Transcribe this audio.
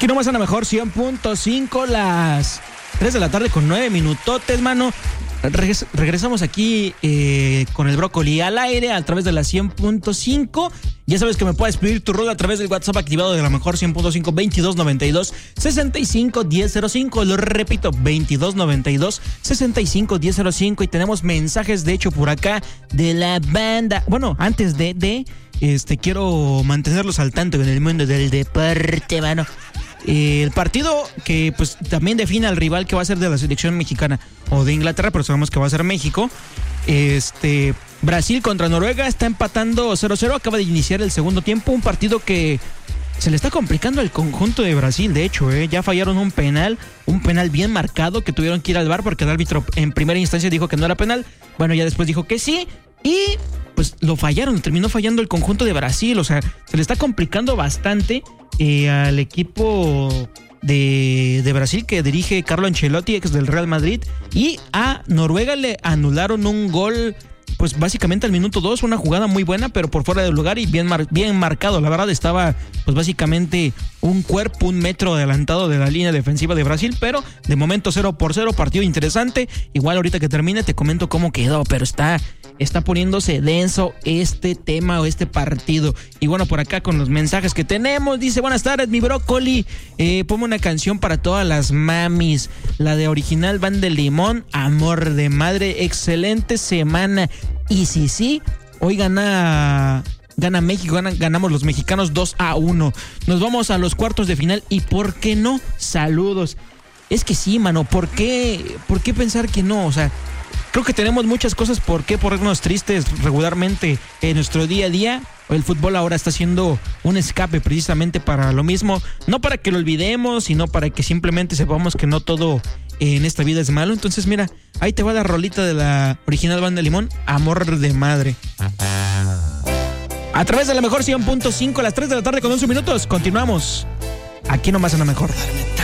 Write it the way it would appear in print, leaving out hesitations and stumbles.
Aquí nomás a la mejor 100.5, las 3 de la tarde con 9 minutotes, mano. Regresamos aquí con el brócoli al aire a través de la 100.5. Ya sabes que me puedes pedir tu rol a través del WhatsApp activado de la mejor 100.5 2292 65 1005. Lo repito, 2292 65 1005. Y tenemos mensajes, de hecho, por acá de la banda. Bueno, antes de quiero mantenerlos al tanto en el mundo del deporte, mano. El partido que pues también define al rival que va a ser de la selección mexicana o de Inglaterra, pero sabemos que va a ser México. Brasil contra Noruega está empatando 0-0, acaba de iniciar el segundo tiempo, un partido que se le está complicando al conjunto de Brasil, de hecho, ya fallaron un penal bien marcado que tuvieron que ir al VAR porque el árbitro en primera instancia dijo que no era penal, bueno, ya después dijo que sí y pues lo fallaron, terminó fallando el conjunto de Brasil, o sea, se le está complicando bastante al equipo de Brasil que dirige Carlo Ancelotti, ex del Real Madrid, y a Noruega le anularon un gol pues básicamente al minuto 2, una jugada muy buena pero por fuera del lugar y bien marcado, la verdad estaba pues básicamente un cuerpo, un metro adelantado de la línea defensiva de Brasil, pero de momento 0-0, partido interesante, igual ahorita que termine te comento cómo quedó, pero está poniéndose denso este tema o este partido. Y bueno, por acá con los mensajes que tenemos, dice: buenas tardes, mi brócoli, ponme una canción para todas las mamis, la de Original Band de Limón, Amor de Madre, excelente semana. Y sí, hoy gana México, ganamos los mexicanos 2-1. Nos vamos a los cuartos de final y ¿por qué no? Saludos. Es que sí, mano, ¿por qué pensar que no? O sea, creo que tenemos muchas cosas por qué ponernos tristes regularmente en nuestro día a día. El fútbol ahora está siendo un escape precisamente para lo mismo. No para que lo olvidemos, sino para que simplemente sepamos que no todo en esta vida es malo. Entonces, mira, ahí te va la rolita de la Original Banda Limón, Amor de Madre. A través de la mejor 100.5, a las 3 de la tarde con 11 minutos. Continuamos. Aquí nomás en la mejor.